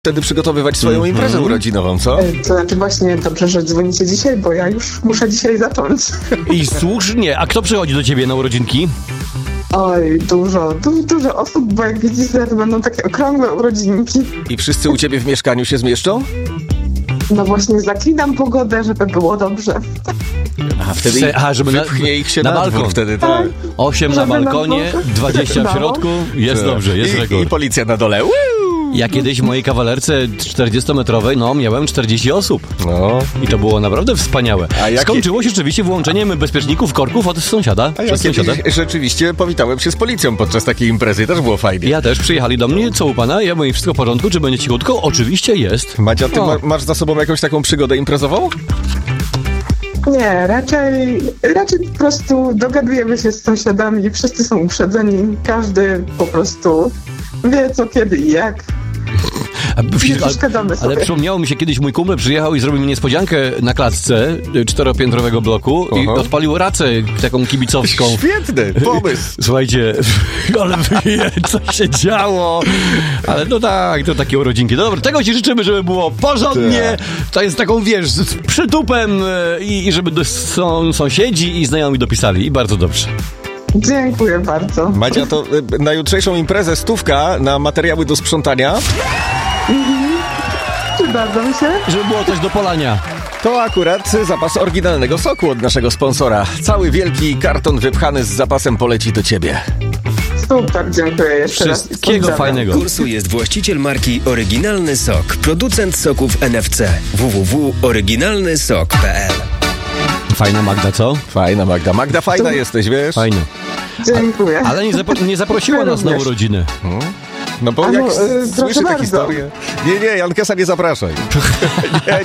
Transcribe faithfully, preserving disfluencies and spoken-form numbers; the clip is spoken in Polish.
wtedy przygotowywać swoją imprezę mm-hmm. urodzinową, co? To znaczy właśnie dobrze, że dzwonicie dzisiaj, bo ja już muszę dzisiaj zacząć. I słusznie. A kto przychodzi do ciebie na urodzinki? Oj, dużo, du- dużo osób, bo jak widzicie, to będą takie okrągłe urodzinki. I wszyscy u ciebie w mieszkaniu się zmieszczą? No właśnie zaklinam pogodę, żeby było dobrze. A wtedy Se, aha, żeby wypchnie na, ich się na na balkon. dwór wtedy, tak. Osiem na balkonie, dwadzieścia w środku. Jest dobrze, jest I, rekord. I policja na dole. Woo! Ja kiedyś w mojej kawalerce czterdziestometrowej, no, miałem czterdzieści osób. No. I to było naprawdę wspaniałe. A jakie... Skończyło się rzeczywiście włączeniem bezpieczników, korków od sąsiada. A ja sąsiada. rzeczywiście powitałem się z policją podczas takiej imprezy. Też było fajnie. Ja też. Przyjechali do mnie. Co u pana? Ja mówię, wszystko w porządku? Czy będzie cichutko? Oczywiście jest. Madzia, ty O. ma, masz za sobą jakąś taką przygodę imprezową? Nie, raczej, raczej po prostu dogadujemy się z sąsiadami, wszyscy są uprzedzeni, każdy po prostu wie co, kiedy i jak. Nie przeszkadzamy sobie. Ale przypomniało mi się, kiedyś mój kumple przyjechał i zrobił mi niespodziankę na klatce czteropiętrowego bloku. Aha. I odpalił racę taką kibicowską. Świetny pomysł. Słuchajcie, ale wie, co się działo. Ale no tak, to takie urodzinki. No dobra, tego ci życzymy, żeby było porządnie. To jest taką, wiesz, z przytupem i, i żeby do, są, sąsiedzi i znajomi dopisali. I bardzo dobrze. Dziękuję bardzo. Madzia, to na jutrzejszą imprezę stówka na materiały do sprzątania. Mhm. Przydadzą się. Żeby było coś do polania. To akurat zapas oryginalnego soku od naszego sponsora. Cały wielki karton wypchany z zapasem poleci do ciebie. Super, dziękuję jeszcze raz. Wszystkiego fajnego. W kursu jest właściciel marki Oryginalny Sok, producent soków N F C. w w w kropka oryginalny sok kropka p l. Fajna Magda, co? Fajna Magda. Magda, fajna to... jesteś, wiesz? Fajna. Dziękuję. A, ale nie, zapro- nie zaprosiła nas na urodziny. Hmm? No bo A jak no, s- yy, słyszę tę bardzo. historię... Nie, nie, Jankesa nie zapraszaj. nie,